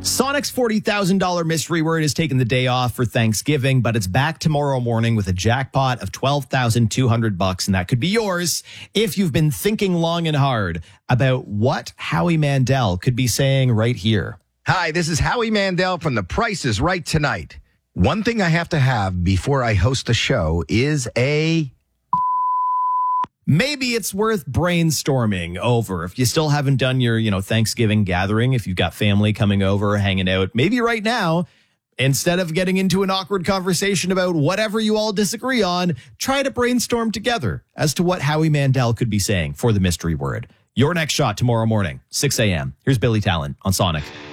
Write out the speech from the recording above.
Sonic's $40,000 mystery word has taken the day off for Thanksgiving, but it's back tomorrow morning with a jackpot of $12,200, and that could be yours if you've been thinking long and hard about what Howie Mandel could be saying right here. Hi, this is Howie Mandel from The Price is Right tonight. One thing I have to have before I host the show is a... Maybe it's worth brainstorming over. If you still haven't done your, Thanksgiving gathering, if you've got family coming over, hanging out, maybe right now, instead of getting into an awkward conversation about whatever you all disagree on, try to brainstorm together as to what Howie Mandel could be saying for the mystery word. Your next shot tomorrow morning, 6 a.m. Here's Billy Talent on Sonic.